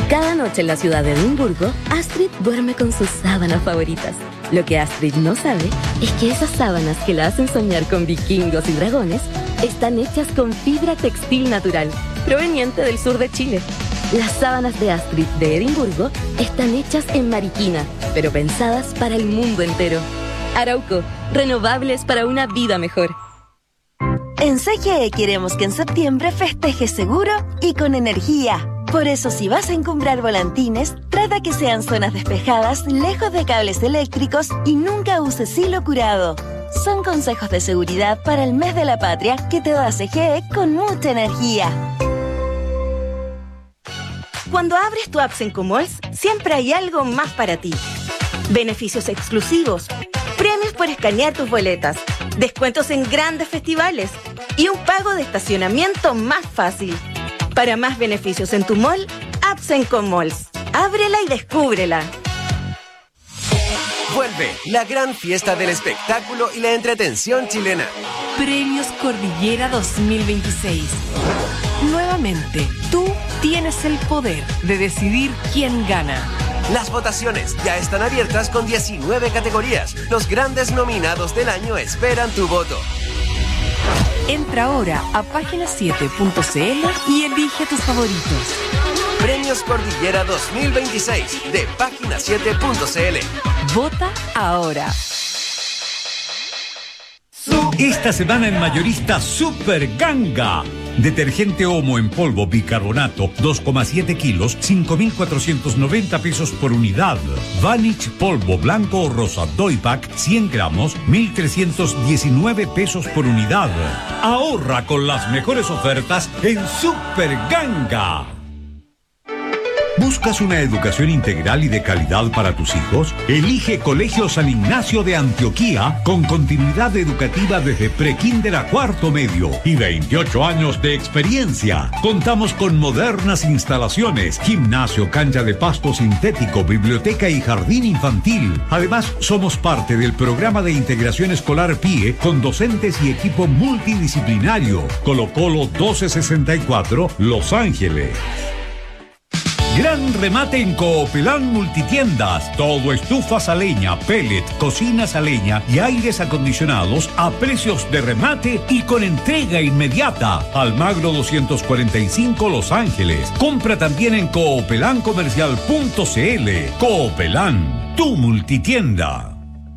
Cada noche en la ciudad de Edimburgo, Astrid duerme con sus sábanas favoritas. Lo que Astrid no sabe es que esas sábanas que la hacen soñar con vikingos y dragones están hechas con fibra textil natural, proveniente del sur de Chile. Las sábanas de Astrid de Edimburgo están hechas en Mariquina, pero pensadas para el mundo entero. Arauco, renovables para una vida mejor. En CGE queremos que en septiembre festejes seguro y con energía. Por eso, si vas a encumbrar volantines, trata que sean zonas despejadas, lejos de cables eléctricos y nunca uses hilo curado. Son consejos de seguridad para el mes de la patria que te da CGE con mucha energía. Cuando abres tu app Sencomalls, siempre hay algo más para ti. Beneficios exclusivos, premios por escanear tus boletas, descuentos en grandes festivales y un pago de estacionamiento más fácil. Para más beneficios en tu mall, app Sencomalls. Ábrela y descúbrela. Vuelve la gran fiesta del espectáculo y la entretención chilena. Premios Cordillera 2026. Nuevamente, tú tienes el poder de decidir quién gana. Las votaciones ya están abiertas con 19 categorías. Los grandes nominados del año esperan tu voto. Entra ahora a página7.cl y elige tus favoritos. Premios Cordillera 2026 de página7.cl. Vota ahora. Esta semana en Mayorista Super Ganga. Detergente Omo en polvo bicarbonato, 2,7 kilos, 5,490 pesos por unidad. Vanish polvo blanco o rosa Doipack, 100 gramos, 1,319 pesos por unidad. Ahorra con las mejores ofertas en Super Ganga. ¿Buscas una educación integral y de calidad para tus hijos? Elige Colegio San Ignacio de Antioquía con continuidad educativa desde prekinder a cuarto medio y 28 años de experiencia. Contamos con modernas instalaciones, gimnasio, cancha de pasto sintético, biblioteca y jardín infantil. Además, somos parte del programa de integración escolar PIE con docentes y equipo multidisciplinario. Colo Colo 1264, Los Ángeles. Gran remate en Coopelán Multitiendas. Todo estufas a leña, pellet, cocinas a leña y aires acondicionados a precios de remate y con entrega inmediata. Almagro 245 Los Ángeles. Compra también en coopelancomercial.cl. Coopelán, tu multitienda.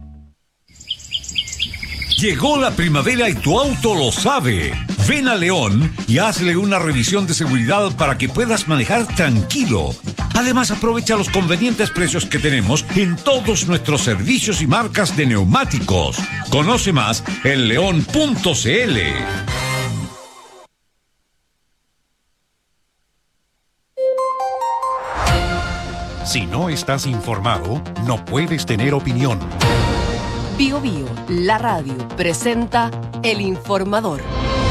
Llegó la primavera y tu auto lo sabe. Ven a León y hazle una revisión de seguridad para que puedas manejar tranquilo. Además, aprovecha los convenientes precios que tenemos en todos nuestros servicios y marcas de neumáticos. Conoce más en león.cl. Si no estás informado, no puedes tener opinión. Bio Bio, la radio, presenta El Informador.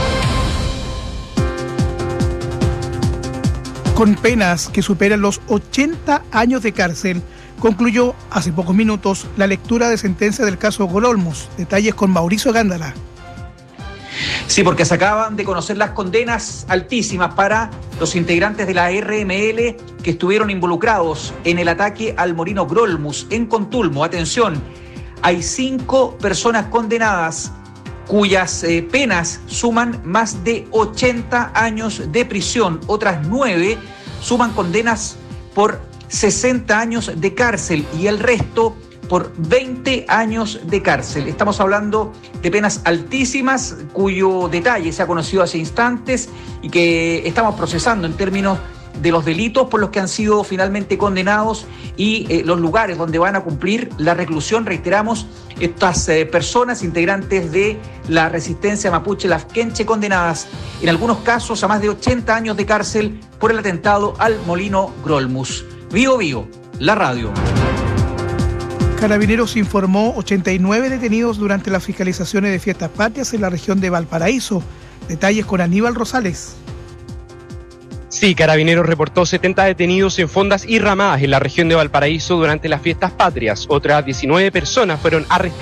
Con penas que superan los 80 años de cárcel, concluyó hace pocos minutos la lectura de sentencia del caso Grolmus. Detalles con Mauricio Gándara. Sí, porque se acaban de conocer las condenas altísimas para los integrantes de la RML que estuvieron involucrados en el ataque al molino Grolmus en Contulmo. Atención, hay 5 personas condenadas cuyas penas suman más de 80 años de prisión. Otras 9 suman condenas por 60 años de cárcel y el resto por 20 años de cárcel. Estamos hablando de penas altísimas cuyo detalle se ha conocido hace instantes y que estamos procesando en términos de los delitos por los que han sido finalmente condenados y los lugares donde van a cumplir la reclusión. Reiteramos, estas personas integrantes de la resistencia mapuche Lafkenche condenadas en algunos casos a más de 80 años de cárcel por el atentado al molino Grolmus. Bio Bio, la radio. Carabineros informó 89 detenidos durante las fiscalizaciones de fiestas patrias en la región de Valparaíso. Detalles con Aníbal Rosales. Sí, Carabineros reportó 70 detenidos en fondas y ramadas en la región de Valparaíso durante las fiestas patrias. Otras 19 personas fueron arrestadas